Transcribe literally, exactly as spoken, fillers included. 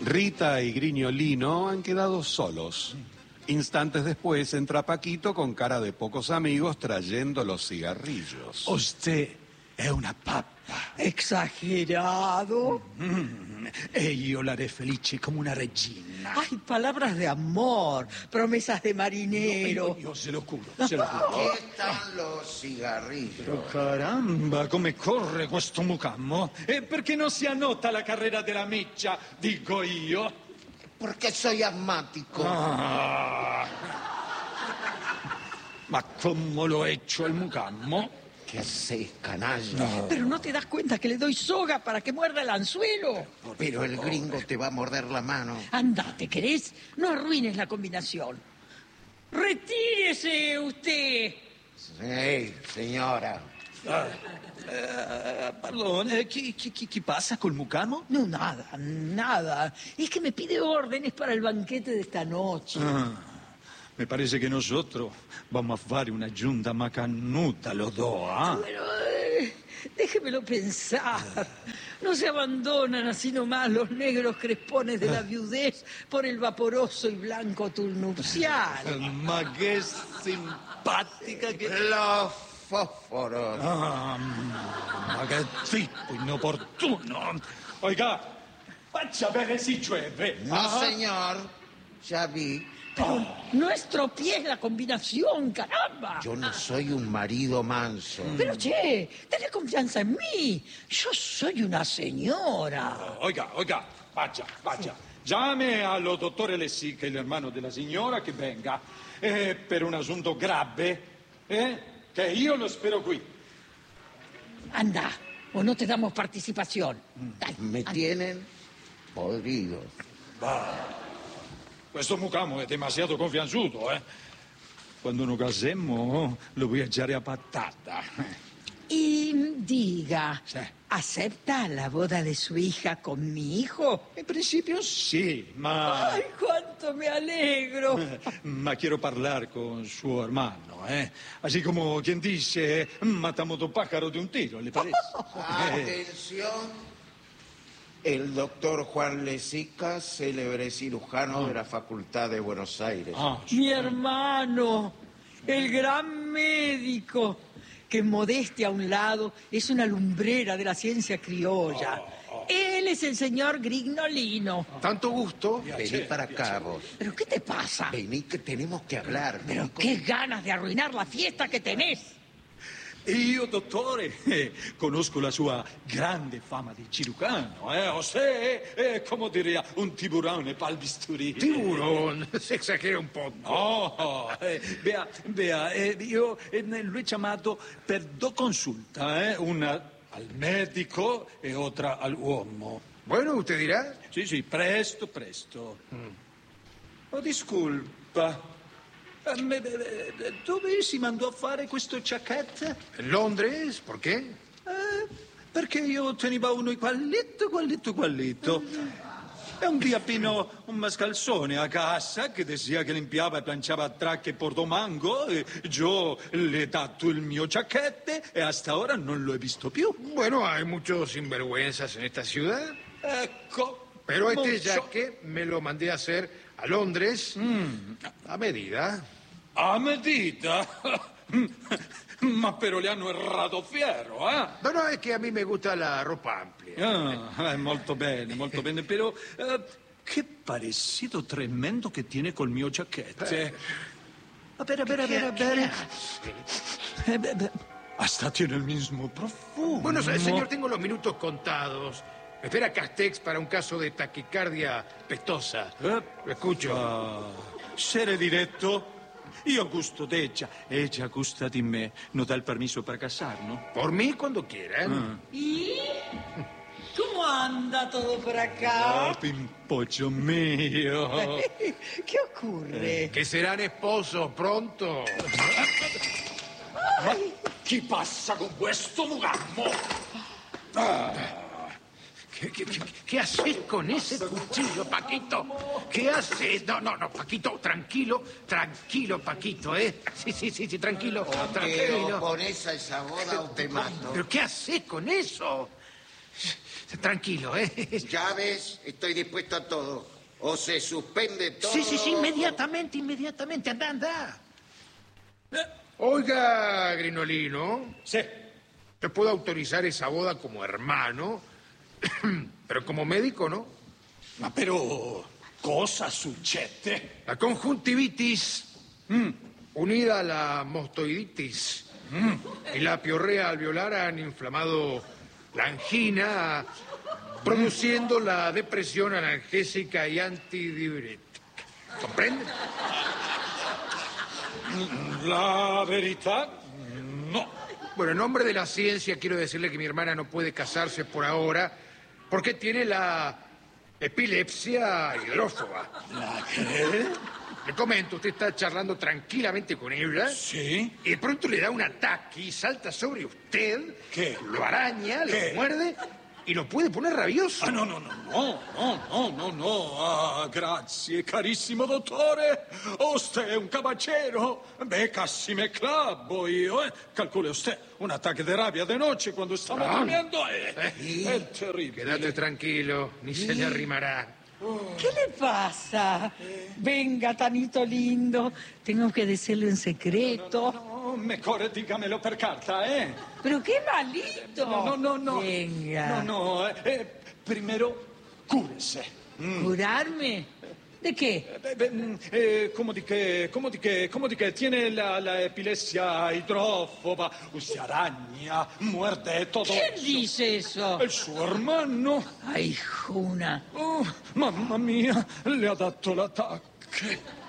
Rita y Grignolino han quedado solos. Instantes después entra Paquito con cara de pocos amigos trayendo los cigarrillos. Usted è una pappa. Exagerado. Mm, e io la re felice come una regina. Ay, palabras de amor, promesas de marinero. Io, io se lo curo, se lo curo. Aquí están los cigarrillos. Oh, caramba, come corre questo mucammo? E perché non si annota la carrera della miccia, dico io? Porque soy asmático. Ah. Ma come lo hecho el mucammo? ¿Qué haces, canalla? No. Pero no te das cuenta que le doy soga para que muerda el anzuelo. Pero el gringo te va a morder la mano. Andate, ¿querés? No arruines la combinación. ¡Retírese usted! Sí, señora. Ah, eh, pardon, eh, chi, chi, chi, chi passa col mucamo? No, nada, nada. Es que me pide órdenes para el banquete de esta noche. Ah, me parece que nosotros vamos a fare una giunta macanuta, lo do, ¿ah? Bueno, eh, déjemelo pensar. No se abandonan así nomás los negros crespones de la viudez por el vaporoso y blanco tul nupcial. Ma che simpatica che... Los fósforos. Ah, ma che tipo inopportuno. Oiga, faccia bene si llueve. No, Ah. señor. Ya vi. Pero no estropees la combinación, caramba. Yo no soy un marido manso. Pero, che, tenés confianza en mí. Yo soy una señora. Oiga, oiga, vaya, vaya. Llame allo dottore Lessica, il hermano della signora, che venga eh, per un asunto grave, eh, che io lo spero qui. Anda, o no te damos participación. Dale, Me anda. tienen podridos. Questo mucamo è demasiado confianzuto, eh. Quando nos casemos lo voy a echare a patata. Y diga, Sí. ¿acepta la boda de su hija con mi hijo? In principio sì, ma... ¡Ay, cuánto me alegro! Ma quiero parlare con suo hermano, eh. Así como quien dice, matamos dos pájaros de un tiro, ¿le parece? Eh, Atención. El doctor Juan Lesica, célebre cirujano de la Facultad de Buenos Aires. ah, Mi hermano, el gran médico, que modestia a un lado es una lumbrera de la ciencia criolla. Él es el señor Grignolino. Tanto gusto. Vení para acá, vos. ¿Pero qué te pasa? Vení que tenemos que hablar. Pero Vení con- qué ganas de arruinar la fiesta que tenés. Io, dottore, eh, conosco la sua grande fama di cirurgiano, eh? O se, eh, come diría, un tiburone pal bisturi. Tiburón, se exagera un poco. No, eh, vea, vea, eh, io eh, lo he chiamato per due consulte, eh? Una al medico e otra al uomo. Bueno, usted dirá. Sì, sì, presto, presto. Oh, disculpa. Eh, me- eh, Dove si mandò a fare questo giacchetta? ¿En Londres? ¿Por qué? Eh, perché io tenevo uno qualletto, qualletto, qualletto. E un dia pieno un mascalzone a casa che decía che limpiava e planciava tracche e portomango e io le ho dato il mio giacchette e hasta ora non lo he visto più. Bueno, hay muchos sinvergüenzas en esta ciudad. Ecco. Pero este mucho- jaque me lo mandé a hacer a Londres a medida. A medida? Ma però le hanno errato fiero, eh? No, no, es que a mí me gusta la ropa amplia. Ah, eh, molto bene, molto bene, però eh, che parecido tremendo che tiene col mio giacchette. A ver, a ver, a ver, a ver. Eh, beh, beh, hasta tiene el mismo profumo. Bueno, se- señor, tengo los minutos contados. Me espera Castex para un caso de taquicardia pestosa. Eh, Lo escucho. ah, Sere diretto, io gusto d'Eggia, Eggia gusta di me. Non dà il permesso per casarnos? Por mí, cuando quieran. ¿Y cómo anda todo por acá? Ah, pimpollo mio. ¿Qué ocurre? Que serán esposos pronto. Chi passa con questo mugammo? ¿Qué, qué, qué, qué haces con ese cuchillo, Paquito? ¿Qué haces? No, no, no, Paquito, tranquilo, tranquilo, Paquito, ¿eh? Sí, sí, sí, sí, tranquilo, Pero tranquilo. pones a esa boda o te mato. ¿Pero qué haces con eso? Tranquilo, ¿eh? Ya ves, estoy dispuesto a todo. O se suspende todo. Sí, sí, sí, inmediatamente, inmediatamente. Anda, anda. Oiga, Grinolino. Sí. Te puedo autorizar esa boda como hermano, pero como médico, ¿no? Ma però cosa succede? La conjuntivitis, Mm. unida a la mostoiditis Mm. y la piorrea alveolar han inflamado la angina, produciendo la depresión analgésica y antidiurética. ¿Comprende? La verità, no. Bueno, en nombre de la ciencia quiero decirle que mi hermana no puede casarse por ahora porque tiene la epilepsia hidrófoba. ¿La qué? Le comento, usted está charlando tranquilamente con ella Sí. y de pronto le da un ataque y salta sobre usted, ¿Qué? lo araña, ¿Qué? lo muerde y lo puede poner rabioso. Ah, no, no, no, no, no, no, no, no. Ah, grazie, carissimo dottore. Usted è un caballero. Beh, casi me clavo io, eh. Calcule usted, un ataque de rabia de noche cuando estamos Ah. durmiendo eh, è terribile. Quédate tranquilo, ni se le arrimará. ¿Qué le pasa? Venga, Tanito lindo. Tengo que decirle un secreto. No, mejor dígamelo per carta, eh. Pero qué malito. No, no, no, no. Venga. No, no, eh, eh, primero, cúrese. ¿Curarme? ¿De qué? Eh, beh, mm, eh, come di che, come di che, come di che tiene la, la epilepsia idrofoba, usted araña, muerde todo ¿Quién eso. dice eso? El suo hermano. Ay, Juna. Oh, mamma mia, le ha dato l'attacco.